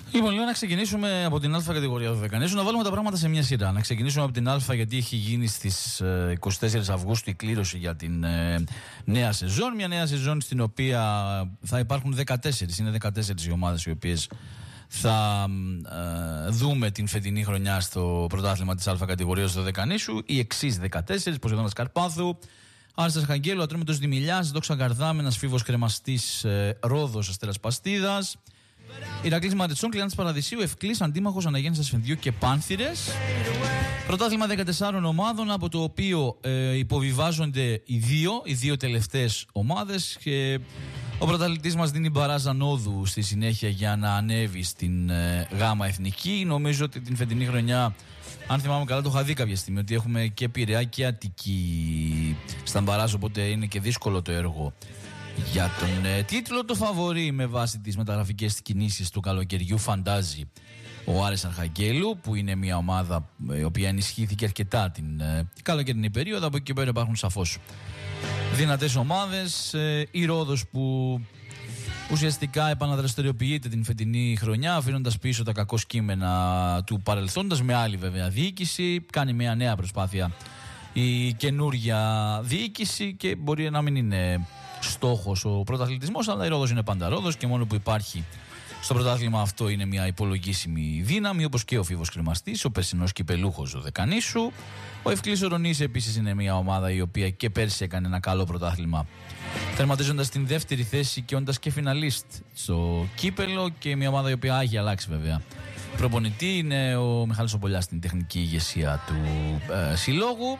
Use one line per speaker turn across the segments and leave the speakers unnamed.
Λοιπόν, λέω να ξεκινήσουμε από την Α κατηγορία του Δεκανήσου, να βάλουμε τα πράγματα σε μια σειρά. Να ξεκινήσουμε από την Α, γιατί έχει γίνει στις 24 Αυγούστου η κλήρωση για την νέα σεζόν. Μια νέα σεζόν στην οποία θα υπάρχουν 14. Είναι 14 οι ομάδες οι οποίες θα δούμε την φετινή χρονιά στο πρωτάθλημα της Α κατηγορίας του Δεκανήσου. Οι εξής 14: Ποσειδώνας Καρπάθου, Άρης Αρχαγγέλου, Ατρόμητος Δημηλιάς, Δόξα Γκαρδάμενας, Φίβος Κρεμαστής, Ρόδος, Αστέρας Παστίδας, Ηρακλής Μαριτσών, Κλειάνθης Παραδεισίου, Ευκλής, Αντίμαχος, Αναγέννης Ασφενδιού και Πάνθυρες. Πρωτάθλημα 14 ομάδων, από το οποίο υποβιβάζονται οι δύο τελευταίες ομάδες, και ο πρωταθλητής μας δίνει μπαράζα νόδου στη συνέχεια για να ανέβει στην Γάμα Εθνική. Νομίζω ότι την φετινή χρονιά, αν θυμάμαι καλά, το είχα δει κάποια στιγμή, ότι έχουμε και Πειραιά και Αττική στα μπαράζ, οπότε είναι και δύσκολο το έργο για τον τίτλο. Το φαβορί με βάση τις μεταγραφικές κινήσεις του καλοκαιριού φαντάζει ο Άρης Αρχαγγέλου, που είναι μια ομάδα η οποία ενισχύθηκε αρκετά την καλοκαιρινή περίοδο. Από εκεί και πέρα υπάρχουν σαφώς δυνατές ομάδες. Η Ρόδος, που ουσιαστικά επαναδραστηριοποιείται την φετινή χρονιά, αφήνοντας πίσω τα κακό κείμενα του παρελθόντος, με άλλη βέβαια διοίκηση. Κάνει μια νέα προσπάθεια η καινούρια διοίκηση και μπορεί να μην είναι στόχος ο πρωταθλητισμός, αλλά η Ρόδος είναι πάντα Ρόδος και μόνο που υπάρχει στο πρωτάθλημα αυτό είναι μια υπολογίσιμη δύναμη, όπως και ο Φίβος Κρεμαστής, ο περσινός κυπελούχος ο Δεκανήσου. Ο Ευκλής Ορονής επίσης είναι μια ομάδα η οποία και πέρσι έκανε ένα καλό πρωτάθλημα, τερματίζοντας την δεύτερη θέση και όντας και φιναλίστ στο κύπελο, και μια ομάδα η οποία έχει αλλάξει βέβαια προπονητή. Είναι ο Μιχάλης Οπολιάς στην τεχνική ηγεσία του συλλόγου.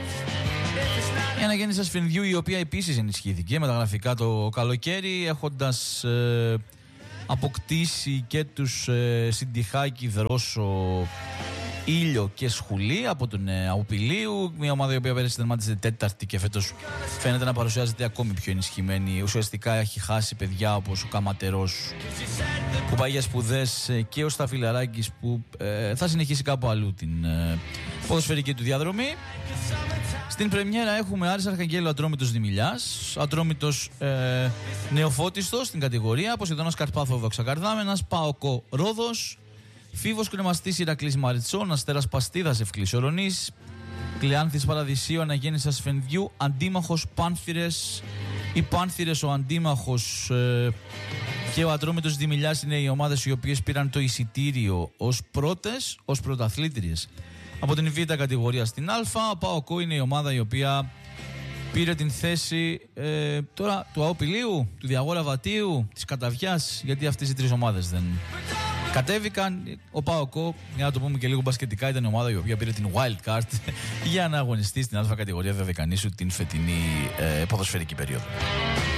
Η Αναγέννηση Ασφενδιού, η οποία επίσης ενισχύθηκε μεταγραφικά το καλοκαίρι, έχοντας αποκτήσει και τους Συντιχάκη, Δρόσο, Ήλιο και Σχουλή από τον Αουπηλίου. Μια ομάδα η οποία πέρυσι τερμάτισε τέταρτη και φέτος φαίνεται να παρουσιάζεται ακόμη πιο ενισχυμένη. Ουσιαστικά έχει χάσει παιδιά όπως ο Καματερός, που πάει για σπουδές, και ο Σταφυλαράκης, που θα συνεχίσει κάπου αλλού την ποδοσφαιρική του διαδρομή. Στην πρεμιέρα έχουμε Άρης Αρχαγγέλου, Ατρόμητος Δημηλιάς, Ατρόμητος Νεοφώτιστος στην κατηγορία, Ποσειδώνας Καρπάθου, Δόξα Γκαρδάμενας, ΠΑΟΚ Ρόδος, Φίβος Κρεμαστής, Ηρακλής Μαριτσών, Αστέρας Παστίδας, Ευκλής Ορονής, Κλειάνθης Παραδεισίου, Αναγέννης Ασφενδιού, Αντίμαχος Πάνθυρες. Οι Πάνθυρες, ο Αντίμαχος και ο Ατρόμητος Δημηλιάς είναι οι ομάδες οι οποίες πήραν το εισιτήριο ως πρώτες, ως πρωταθλήτριες από την Β κατηγορία στην Α. Ο ΠΑΟΚ είναι η ομάδα η οποία πήρε την θέση τώρα του Αοπηλίου, του Διαγόρα Βατίου, της Καταβιάς, γιατί αυτές οι τρεις ομάδες δεν κατέβηκαν. Ο ΠΑΟΚ, για να το πούμε και λίγο μπασκετικά, ήταν η ομάδα η οποία πήρε την wild card για να αγωνιστεί στην Α κατηγορία του Δεκανήσου την φετινή ποδοσφαιρική περίοδο.